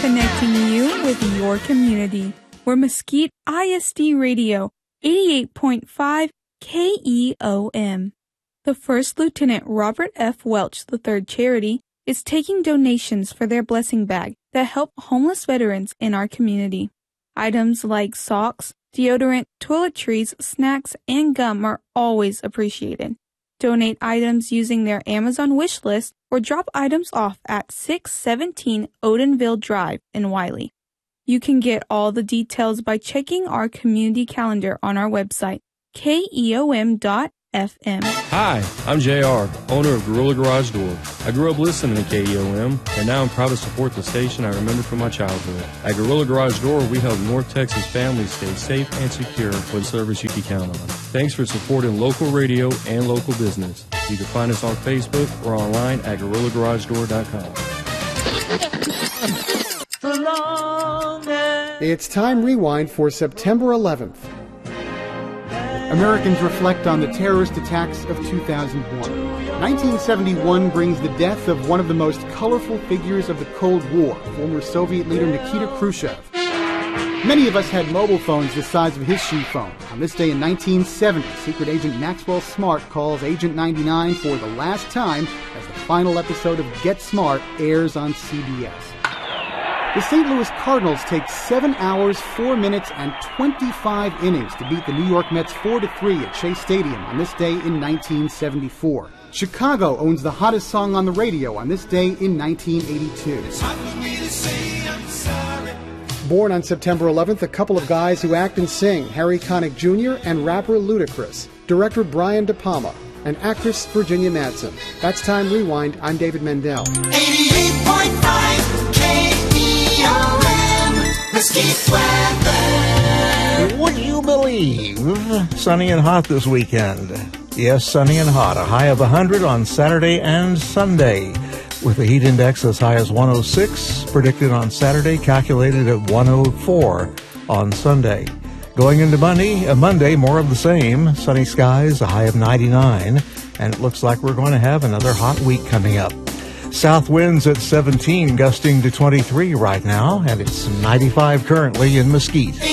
connecting you with your community. We're Mesquite ISD Radio, 88.5 KEOM. The First Lieutenant Robert F. Welch III Charity is taking donations for their blessing bag that help homeless veterans in our community. Items like socks, deodorant, toiletries, snacks, and gum are always appreciated. Donate items using their Amazon wish list or drop items off at 617 Odenville Drive in Wiley. You can get all the details by checking our community calendar on our website, keom.fm. Hi, I'm JR, owner of Gorilla Garage Door. I grew up listening to KEOM, and now I'm proud to support the station I remember from my childhood. At Gorilla Garage Door, we help North Texas families stay safe and secure with service you can count on. Thanks for supporting local radio and local business. You can find us on Facebook or online at GorillaGarageDoor.com. It's Time Rewind for September 11th. Americans reflect on the terrorist attacks of 2001. 1971 brings the death of one of the most colorful figures of the Cold War, former Soviet leader Nikita Khrushchev. Many of us had mobile phones the size of his shoe phone. On this day in 1970, Secret Agent Maxwell Smart calls Agent 99 for the last time as the final episode of Get Smart airs on CBS. The St. Louis Cardinals take 7 hours, 4 minutes, and 25 innings to beat the New York Mets 4-3 at Shea Stadium on this day in 1974. Chicago owns the hottest song on the radio on this day in 1982. It's hard for me to say I'm sorry. Born on September 11th, a couple of guys who act and sing, Harry Connick Jr. and rapper Ludacris, director Brian De Palma, and actress Virginia Madsen. That's Time Rewind. I'm David Mendel. 88.5 Mesquite weather. Would you believe? Sunny and hot this weekend. Yes, sunny and hot. A high of 100 on Saturday and Sunday, with the heat index as high as 106, predicted on Saturday, calculated at 104 on Sunday. Going into Monday, more of the same. Sunny skies, a high of 99, and it looks like we're going to have another hot week coming up. South winds at 17, gusting to 23 right now, and it's 95 currently in Mesquite.